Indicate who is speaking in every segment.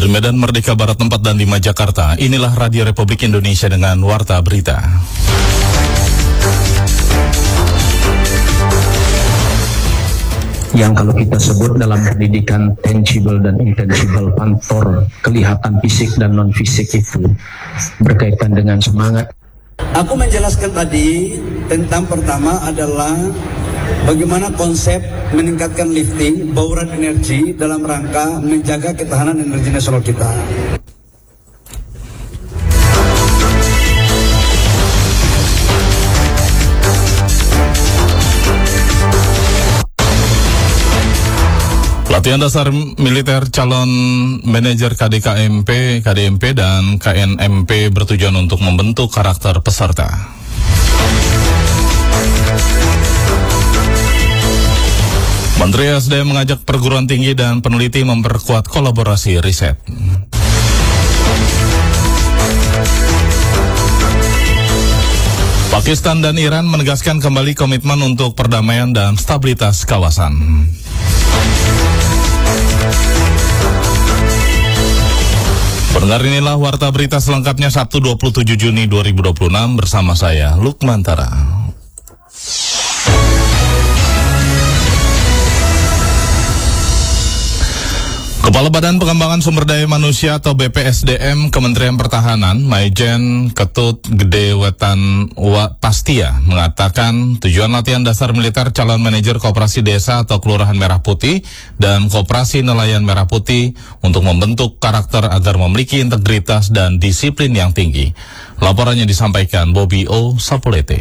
Speaker 1: Dari Medan Merdeka Barat 4 dan 5 Jakarta, inilah Radio Republik Indonesia dengan Warta Berita.
Speaker 2: Yang kalau kita sebut dalam pendidikan tangible dan intangible, faktor kelihatan fisik dan non-fisik itu berkaitan dengan semangat.
Speaker 3: Aku menjelaskan tadi tentang pertama adalah bagaimana konsep meningkatkan lifting, bauran energi dalam rangka menjaga ketahanan energi nasional kita.
Speaker 1: Latihan dasar militer calon manajer KDKMP, KDMP, dan KNMP bertujuan untuk membentuk karakter peserta. Menteri SDM mengajak perguruan tinggi dan peneliti memperkuat kolaborasi riset. Pakistan dan Iran menegaskan kembali komitmen untuk perdamaian dan stabilitas kawasan. Pendengar, inilah Warta Berita selengkapnya Sabtu 27 Juni 2026 bersama saya, Lukman Tara. Kepala Badan Pengembangan Sumber Daya Manusia atau BPSDM Kementerian Pertahanan, Maijen Ketut Gede Wetan Pastia mengatakan tujuan latihan dasar militer calon manajer Koperasi Desa atau Kelurahan Merah Putih dan Koperasi Nelayan Merah Putih untuk membentuk karakter agar memiliki integritas dan disiplin yang tinggi. Laporannya disampaikan Bobby O. Sapulete.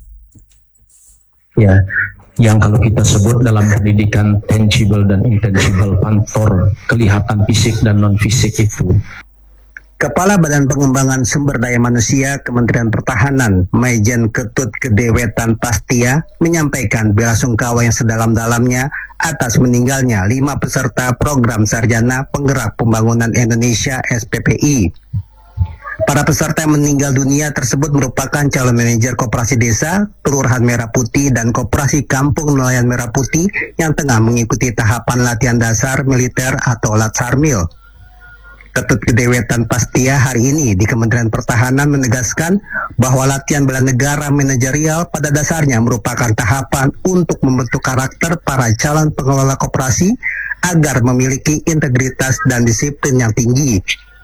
Speaker 2: Ya, yang kalau kita sebut dalam pendidikan tangible dan intangible, faktor kelihatan fisik dan non-fisik itu.
Speaker 4: Kepala Badan Pengembangan Sumber Daya Manusia Kementerian Pertahanan, Maijen Ketut Gede Wetan Pastia, menyampaikan belasungkawa yang sedalam-dalamnya atas meninggalnya 5 peserta program Sarjana Penggerak Pembangunan Indonesia SPPI. Para peserta yang meninggal dunia tersebut merupakan calon manajer Koperasi Desa, Kelurahan Merah Putih, dan Koperasi Kampung Nelayan Merah Putih yang tengah mengikuti tahapan latihan dasar militer atau Latsarmil. Ketut Gede Wetan Pastia hari ini di Kementerian Pertahanan menegaskan bahwa latihan bela negara manajerial pada dasarnya merupakan tahapan untuk membentuk karakter para calon pengelola koperasi agar memiliki integritas dan disiplin yang tinggi.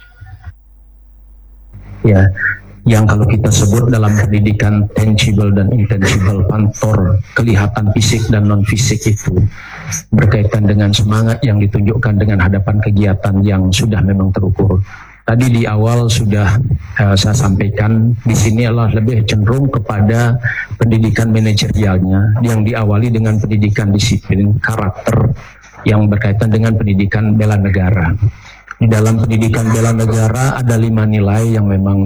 Speaker 2: Ya, yang kalau kita sebut dalam pendidikan tangible dan intangible, faktor kelihatan fisik dan non-fisik itu berkaitan dengan semangat yang ditunjukkan dengan hadapan kegiatan yang sudah memang terukur. Tadi di awal sudah saya sampaikan, di sini adalah lebih cenderung kepada pendidikan manajerialnya yang diawali dengan pendidikan disiplin karakter yang berkaitan dengan pendidikan bela negara. Di dalam pendidikan bela negara ada 5 nilai yang memang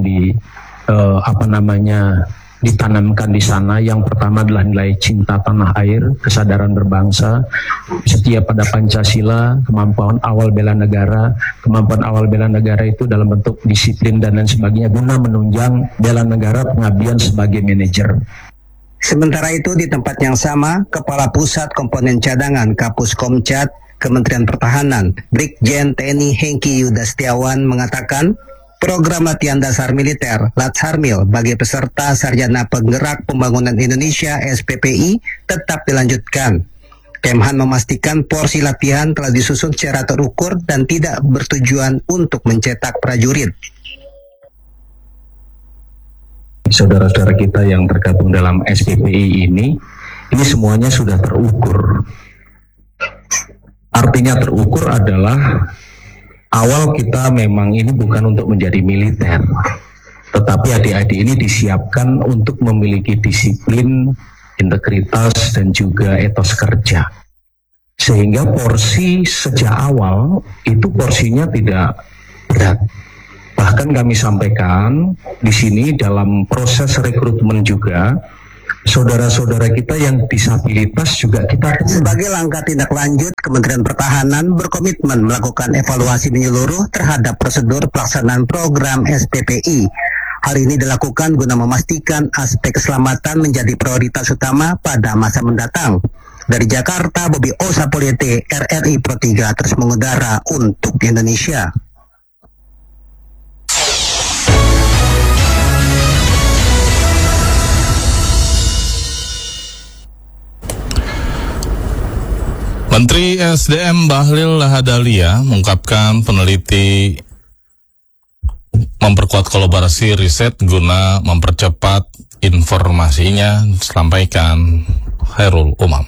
Speaker 2: ditanamkan di sana. Yang pertama adalah nilai cinta tanah air, kesadaran berbangsa, setia pada Pancasila, kemampuan awal bela negara. Kemampuan awal bela negara itu dalam bentuk disiplin dan lain sebagainya guna menunjang bela negara pengabdian sebagai manajer.
Speaker 4: Sementara itu di tempat yang sama, Kepala Pusat Komponen Cadangan Kapus Komcat Kementerian Pertahanan, Brigjen TNI Hengki Yuda Setiawan mengatakan program latihan dasar militer Latsarmil bagi peserta Sarjana Penggerak Pembangunan Indonesia SPPI tetap dilanjutkan. Kemhan memastikan porsi latihan telah disusun secara terukur dan tidak bertujuan untuk mencetak prajurit.
Speaker 2: Saudara-saudara kita yang tergabung dalam SPPI ini semuanya sudah terukur. Artinya terukur adalah awal kita memang ini bukan untuk menjadi militer, tetapi adik-adik ini disiapkan untuk memiliki disiplin, integritas, dan juga etos kerja. Sehingga porsi sejak awal itu porsinya tidak berat. Bahkan kami sampaikan di sini dalam proses rekrutmen juga, saudara-saudara kita yang disabilitas juga kita.
Speaker 4: Sebagai langkah tindak lanjut, Kementerian Pertahanan berkomitmen melakukan evaluasi menyeluruh terhadap prosedur pelaksanaan program SPPI. Hal ini dilakukan guna memastikan aspek keselamatan menjadi prioritas utama pada masa mendatang. Dari Jakarta, Bobby O. Sapulete, RRI Pro 3 terus mengudara untuk Indonesia.
Speaker 1: Menteri SDM Bahlil Lahadalia mengungkapkan peneliti memperkuat kolaborasi riset guna mempercepat informasinya, disampaikan Khairul Umam.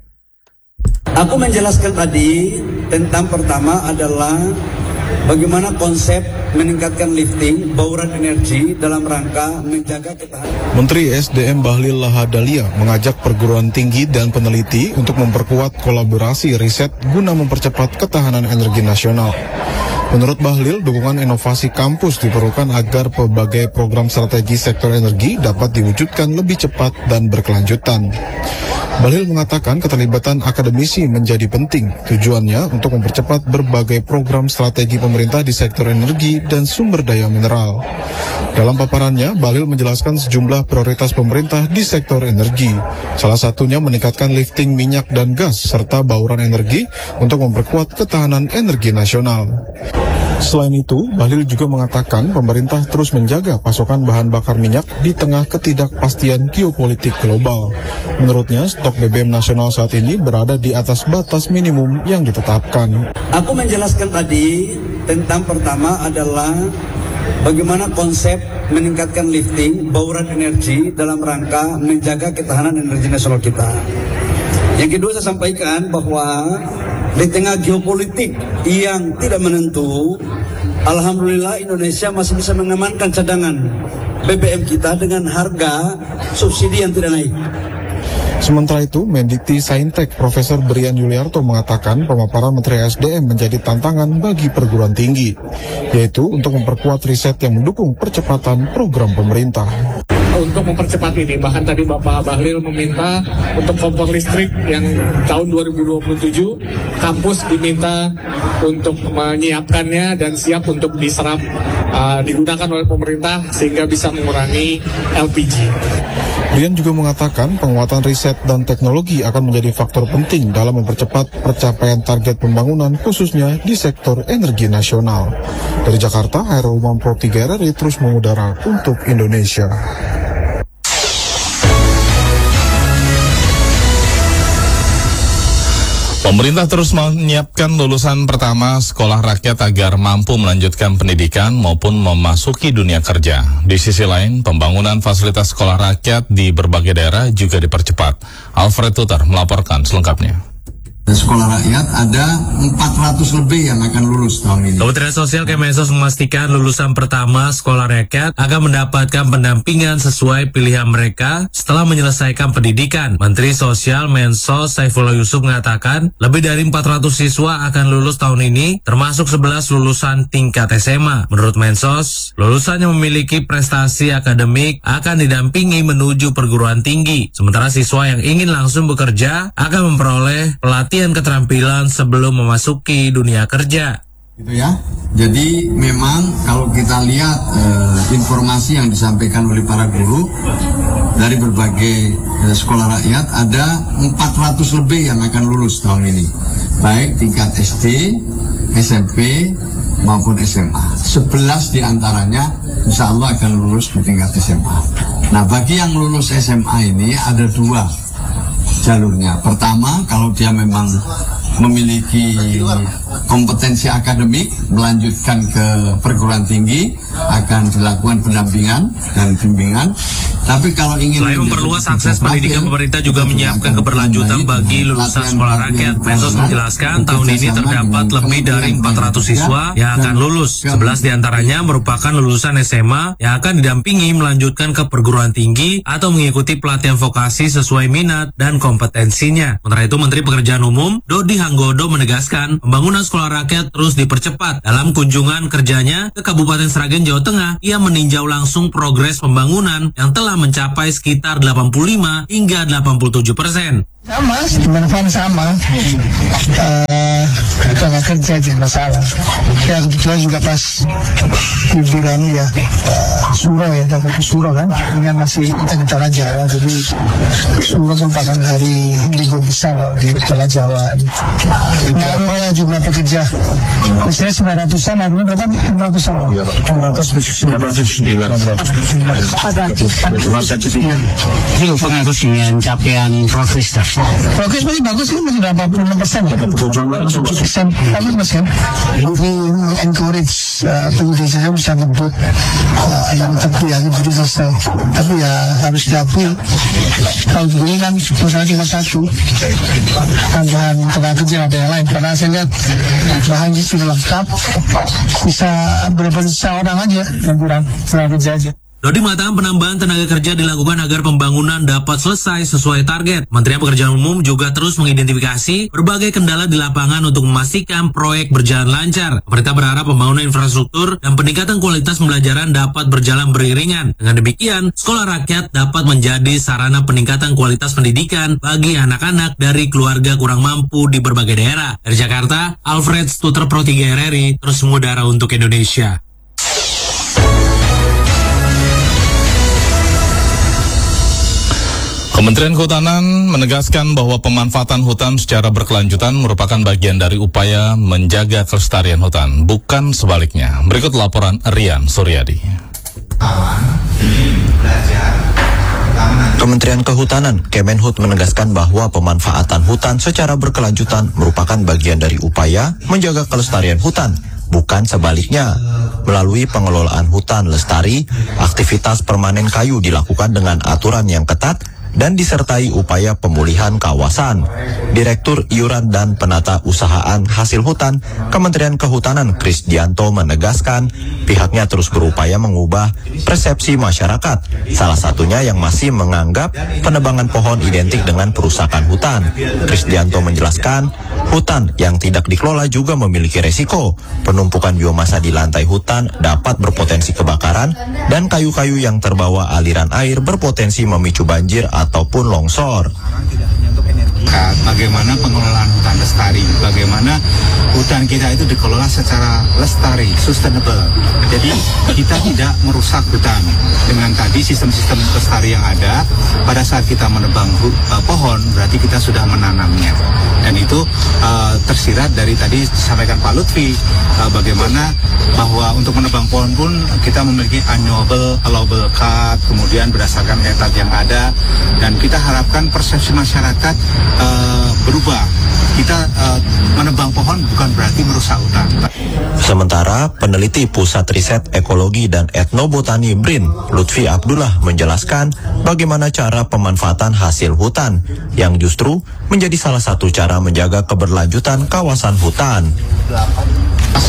Speaker 3: Aku menjelaskan tadi tentang pertama adalah bagaimana konsep meningkatkan lifting bauran energi dalam rangka menjaga ketahanan.
Speaker 5: Menteri SDM Bahlil Lahadalia mengajak perguruan tinggi dan peneliti untuk memperkuat kolaborasi riset guna mempercepat ketahanan energi nasional. Menurut Bahlil, dukungan inovasi kampus diperlukan agar berbagai program strategi sektor energi dapat diwujudkan lebih cepat dan berkelanjutan. Bahlil mengatakan keterlibatan akademisi menjadi penting, tujuannya untuk mempercepat berbagai program strategi pemerintah di sektor energi dan sumber daya mineral. Dalam paparannya, Bahlil menjelaskan sejumlah prioritas pemerintah di sektor energi, salah satunya meningkatkan lifting minyak dan gas serta bauran energi untuk memperkuat ketahanan energi nasional. Selain itu, Bahlil juga mengatakan pemerintah terus menjaga pasokan bahan bakar minyak di tengah ketidakpastian geopolitik global. Menurutnya, stok BBM nasional saat ini berada di atas batas minimum yang ditetapkan.
Speaker 3: Aku menjelaskan tadi tentang pertama adalah bagaimana konsep meningkatkan lifting bauran energi dalam rangka menjaga ketahanan energi nasional kita. Yang kedua, saya sampaikan bahwa di tengah geopolitik yang tidak menentu, alhamdulillah Indonesia masih bisa mengamankan cadangan BBM kita dengan harga subsidi yang tidak naik.
Speaker 5: Sementara itu, Mendikti Saintek Profesor Brian Yuliarto mengatakan pemaparan Menteri SDM menjadi tantangan bagi perguruan tinggi, yaitu untuk memperkuat riset yang mendukung percepatan program pemerintah.
Speaker 6: Untuk mempercepat ini, bahkan tadi Bapak Bahlil meminta untuk kompor listrik yang tahun 2027, kampus diminta untuk menyiapkannya dan siap untuk diserap, digunakan oleh pemerintah sehingga bisa mengurangi LPG.
Speaker 5: Brian juga mengatakan penguatan riset dan teknologi akan menjadi faktor penting dalam mempercepat pencapaian target pembangunan khususnya di sektor energi nasional. Dari Jakarta, Khairul Umam Pro 3 RRI terus mengudara untuk Indonesia.
Speaker 1: Pemerintah terus menyiapkan lulusan pertama sekolah rakyat agar mampu melanjutkan pendidikan maupun memasuki dunia kerja. Di sisi lain, pembangunan fasilitas sekolah rakyat di berbagai daerah juga dipercepat. Alfred Tutar melaporkan selengkapnya.
Speaker 7: Sekolah rakyat ada 400 lebih yang akan lulus tahun ini.
Speaker 8: Kementerian Sosial Kemensos memastikan lulusan pertama sekolah rakyat akan mendapatkan pendampingan sesuai pilihan mereka setelah menyelesaikan pendidikan. Menteri Sosial Mensos Saifullah Yusuf mengatakan lebih dari 400 siswa akan lulus tahun ini, termasuk 11 lulusan tingkat SMA. Menurut Mensos, lulusan yang memiliki prestasi akademik akan didampingi menuju perguruan tinggi. Sementara siswa yang ingin langsung bekerja akan memperoleh pelatihan keterampilan sebelum memasuki dunia kerja.
Speaker 7: Gitu ya. Jadi memang kalau kita lihat informasi yang disampaikan oleh para guru dari berbagai sekolah rakyat, ada 400 lebih yang akan lulus tahun ini, baik tingkat SD, SMP maupun SMA. 11 diantaranya insya Allah akan lulus di tingkat SMA. Nah, bagi yang lulus SMA ini ada 2 jalurnya. Pertama, kalau dia memang memiliki kompetensi akademik, melanjutkan ke perguruan tinggi, akan dilakukan pendampingan dan bimbingan. Tapi kalau ingin
Speaker 8: selain memperluas akses pendidikan, pemerintah juga menyiapkan keberlanjutan bagi lulusan sekolah rakyat. Mensos menjelaskan tahun ini terdapat lebih dari 400 siswa yang akan lulus. 11 diantaranya merupakan lulusan SMA yang akan didampingi melanjutkan ke perguruan tinggi atau mengikuti pelatihan vokasi sesuai minat dan kompetensinya. Sementara itu, Menteri Pekerjaan Umum Dodi Hanggodo menegaskan pembangunan sekolah rakyat terus dipercepat. Dalam kunjungan kerjanya ke Kabupaten Sragen, Jawa Tengah, ia meninjau langsung progres pembangunan yang telah mencapai sekitar 85 hingga 87%.
Speaker 9: Sama, teman-teman sama. Kita nggak kerja aja masalah. Ya kebetulan juga pas liburan ya, Suro ya, ke Suro kan. Ini masih kita aja ya. Jadi Suro merupakan hari libur besar di Jawa Jawa. Nah, jumlah pekerja. Misalnya 900-an, harusnya berapa? 600-an.
Speaker 10: 900. Ini pengharus dengan capaian progres.
Speaker 9: Progres masih bagus sih, masih 86%. 70%. Bagus kan. We encourage pendidik saya bisa ngebut yang tapi ya itu selesai. Tapi ya harus diakui kalau begini kan misalnya cuma satu tambahan tenaga kerja ada yang lain. Karena saya lihat bahannya sudah lengkap, bisa berapa orang aja yang kurang tenaga kerja aja.
Speaker 8: Dodi mengatakan penambahan tenaga kerja dilakukan agar pembangunan dapat selesai sesuai target. Kementerian Pekerjaan Umum juga terus mengidentifikasi berbagai kendala di lapangan untuk memastikan proyek berjalan lancar. Pemerintah berharap pembangunan infrastruktur dan peningkatan kualitas pembelajaran dapat berjalan beriringan. Dengan demikian, sekolah rakyat dapat menjadi sarana peningkatan kualitas pendidikan bagi anak-anak dari keluarga kurang mampu di berbagai daerah. Dari Jakarta, Alfred Stuter Pro 3 RRI, terus mengudara untuk Indonesia.
Speaker 1: Kementerian Kehutanan menegaskan bahwa pemanfaatan hutan secara berkelanjutan merupakan bagian dari upaya menjaga kelestarian hutan, bukan sebaliknya. Berikut laporan Rian Suryadi.
Speaker 10: Kementerian Kehutanan, Kemenhut menegaskan bahwa pemanfaatan hutan secara berkelanjutan merupakan bagian dari upaya menjaga kelestarian hutan, bukan sebaliknya. Melalui pengelolaan hutan lestari, aktivitas permanen kayu dilakukan dengan aturan yang ketat dan disertai upaya pemulihan kawasan. Direktur Iuran dan Penata Usahaan Hasil Hutan Kementerian Kehutanan Krisdianto menegaskan pihaknya terus berupaya mengubah persepsi masyarakat, salah satunya yang masih menganggap penebangan pohon identik dengan perusakan hutan. Krisdianto menjelaskan hutan yang tidak dikelola juga memiliki resiko. Penumpukan biomasa di lantai hutan dapat berpotensi kebakaran dan kayu-kayu yang terbawa aliran air berpotensi memicu banjir ataupun longsor.
Speaker 11: Bagaimana pengelolaan hutan lestari, bagaimana hutan kita itu dikelola secara lestari, sustainable. Jadi kita tidak merusak hutan dengan tadi sistem-sistem lestari yang ada. Pada saat kita menebang pohon, berarti kita sudah menanamnya. Dan itu tersirat dari tadi disampaikan Pak Lutfi, bagaimana bahwa untuk menebang pohon pun kita memiliki unknowable, allowable cut, kemudian berdasarkan etat yang ada, dan kita harapkan persepsi masyarakat berubah. Kita menebang pohon bukan berarti merusak hutan.
Speaker 10: Sementara peneliti Pusat Riset Ekologi dan Etnobotani BRIN, Lutfi Abdullah menjelaskan bagaimana cara pemanfaatan hasil hutan yang justru menjadi salah satu cara menjaga keberlanjutan kawasan hutan.